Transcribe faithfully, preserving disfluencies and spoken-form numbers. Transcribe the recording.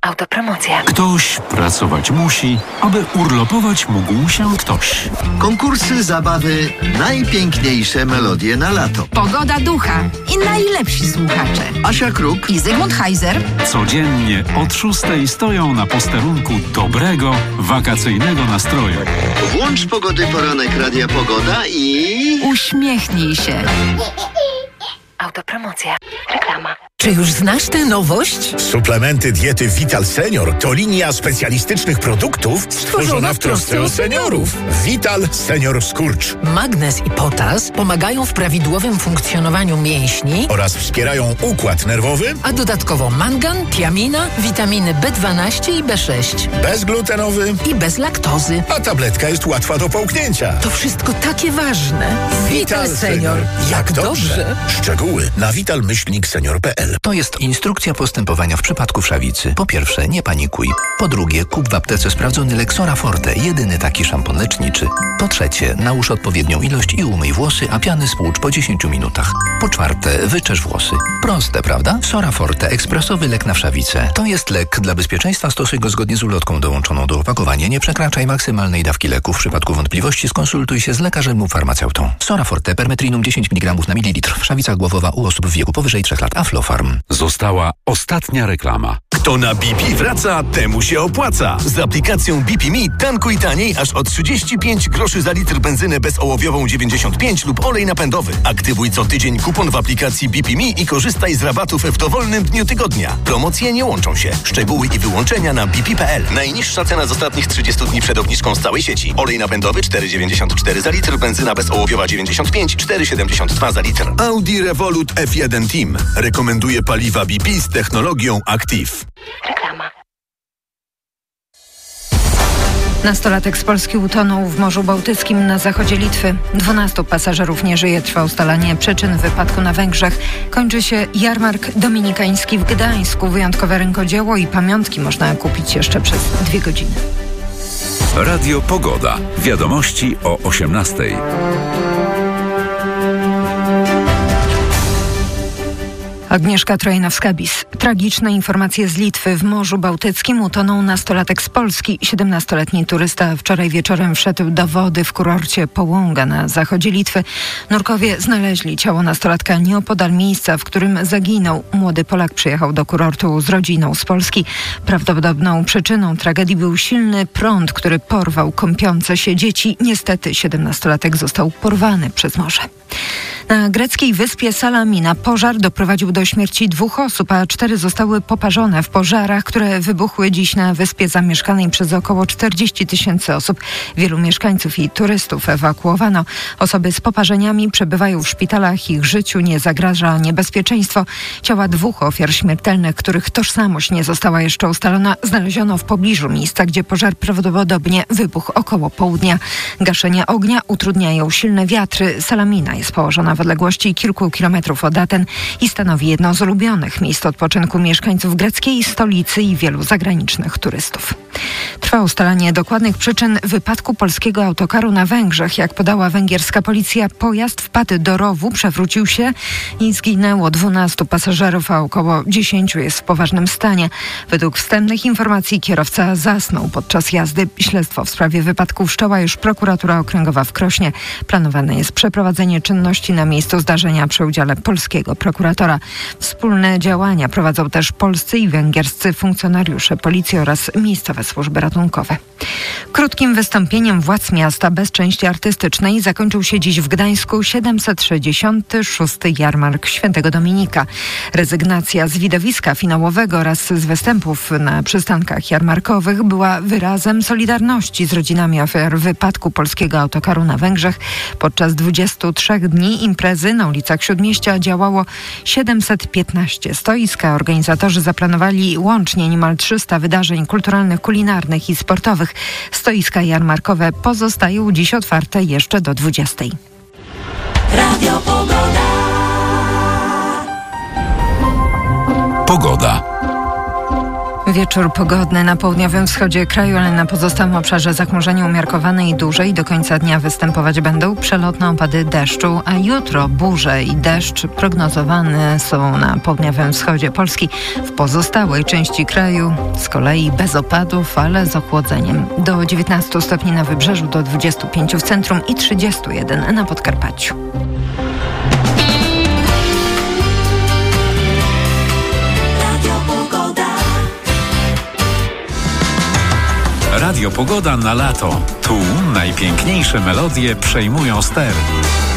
Autopromocja. Ktoś pracować musi, aby urlopować mógł się ktoś. Konkursy, zabawy, najpiękniejsze melodie na lato. Pogoda ducha i najlepsi słuchacze. Asia Kruk i Zygmunt Heiser Codziennie od szóstej stoją na posterunku dobrego, wakacyjnego nastroju. Włącz Pogody Poranek Radia Pogoda i... uśmiechnij się. Autopromocja. Reklama. Czy już znasz tę nowość? Suplementy diety Vital Senior to linia specjalistycznych produktów stworzona w trosce o seniorów. Vital Senior Skurcz. Magnez i potas pomagają w prawidłowym funkcjonowaniu mięśni Oraz wspierają układ nerwowy. a dodatkowo mangan, tiamina, witaminy B dwanaście i B sześć. Bezglutenowy. I bez laktozy. A tabletka jest łatwa do połknięcia. To wszystko takie ważne. Vital Senior. Jak dobrze. Szczegóły na vital myślnik senior kropka p l. To jest instrukcja postępowania w przypadku wszawicy. Po pierwsze, nie panikuj. Po drugie, kup w aptece sprawdzony Lexora Forte, jedyny taki szampon leczniczy. Po trzecie, nałóż odpowiednią ilość i umyj włosy, a piany spłucz po dziesięciu minutach. Po czwarte, wyczesz włosy. Proste, prawda? Sora Forte, ekspresowy lek na wszawicę. To jest lek. Dla bezpieczeństwa stosuj go zgodnie z ulotką dołączoną do opakowania. Nie przekraczaj maksymalnej dawki leku. W przypadku wątpliwości skonsultuj się z lekarzem lub farmaceutą. Sora Forte, permetrinum dziesięć miligramów na mililitr. Wszawica głowowa u osób w wieku powyżej trzech lat. Aflofarm. Została ostatnia reklama. Kto na B P wraca, temu się opłaca. Z aplikacją B P Me tankuj taniej aż o trzydzieści pięć groszy za litr benzynę bezołowiową dziewięćdziesiąt pięć lub olej napędowy. Aktywuj co tydzień kupon w aplikacji B P Me i korzystaj z rabatów w dowolnym dniu tygodnia. Promocje nie łączą się. Szczegóły i wyłączenia na b p kropka p l. Najniższa cena z ostatnich trzydziestu dni przed obniżką z całej sieci. Olej napędowy cztery dziewięćdziesiąt cztery za litr, benzyna bezołowiowa dziewięćdziesiąt pięć, cztery siedemdziesiąt dwa za litr. Audi Revolut F jeden Team rekomenduje paliwa B P z technologią Active. Reklama. Nastolatek z Polski utonął w Morzu Bałtyckim na zachodzie Litwy. Dwunastu pasażerów nie żyje. Trwa ustalanie przyczyn wypadku na Węgrzech. Kończy się jarmark dominikański w Gdańsku. Wyjątkowe rękodzieło i pamiątki można kupić jeszcze przez dwie godziny. Radio Pogoda. Wiadomości o osiemnastej. Agnieszka Trojanowska-Bis. Tragiczne informacje z Litwy. W Morzu Bałtyckim utonął nastolatek z Polski. siedemnastoletni turysta wczoraj wieczorem wszedł do wody w kurorcie Połąga na zachodzie Litwy. Nurkowie znaleźli ciało nastolatka nieopodal miejsca, w którym zaginął. Młody Polak przyjechał do kurortu z rodziną z Polski. Prawdopodobną przyczyną tragedii był silny prąd, który porwał kąpiące się dzieci. Niestety siedemnastolatek został porwany przez morze. Na greckiej wyspie Salamina pożar doprowadził do śmierci dwóch osób, a cztery zostały poparzone w pożarach, które wybuchły dziś na wyspie zamieszkanej przez około czterdzieści tysięcy osób. Wielu mieszkańców i turystów ewakuowano. Osoby z poparzeniami przebywają w szpitalach, ich życiu nie zagraża niebezpieczeństwo. Ciała dwóch ofiar śmiertelnych, których tożsamość nie została jeszcze ustalona, znaleziono w pobliżu miejsca, gdzie pożar prawdopodobnie wybuchł około południa. Gaszenie ognia utrudniają silne wiatry. Salamina jest położona w odległości kilku kilometrów od Aten i stanowi jedno z ulubionych miejsc odpoczynku mieszkańców greckiej stolicy i wielu zagranicznych turystów. Trwa ustalanie dokładnych przyczyn wypadku polskiego autokaru na Węgrzech. Jak podała węgierska policja, pojazd wpadł do rowu, przewrócił się i zginęło dwunastu pasażerów, a około dziesięciu jest w poważnym stanie. Według wstępnych informacji kierowca zasnął podczas jazdy. Śledztwo w sprawie wypadku wszczęła już prokuratura okręgowa w Krośnie. Planowane jest przeprowadzenie czynności na miejscu zdarzenia przy udziale polskiego prokuratora. Wspólne działania prowadzą też polscy i węgierscy funkcjonariusze policji oraz miejscowe służby ratunkowe. Krótkim wystąpieniem władz miasta bez części artystycznej zakończył się dziś w Gdańsku siedemset sześćdziesiąty szósty jarmark Świętego Dominika. Rezygnacja z widowiska finałowego oraz z występów na przystankach jarmarkowych była wyrazem solidarności z rodzinami ofiar wypadku polskiego autokaru na Węgrzech. Podczas dwudziestu trzech dni imprezy na ulicach Śródmieścia działało siedemset piętnaście stoisk, a organizatorzy zaplanowali łącznie niemal trzysta wydarzeń kulturalnych, kulinarnych i sportowych. Stoiska jarmarkowe pozostają dziś otwarte jeszcze do dwudziestej. Radio Pogoda. Pogoda. Wieczór pogodny na południowym wschodzie kraju, ale na pozostałym obszarze zachmurzenie umiarkowane i duże i do końca dnia występować będą przelotne opady deszczu, a jutro burze i deszcz prognozowane są na południowym wschodzie Polski. W pozostałej części kraju z kolei bez opadów, ale z ochłodzeniem. Do dziewiętnastu stopni na wybrzeżu, do dwudziestu pięciu w centrum i trzydziestu jeden na Podkarpaciu. Radio Pogoda na lato. Tu najpiękniejsze melodie przejmują ster.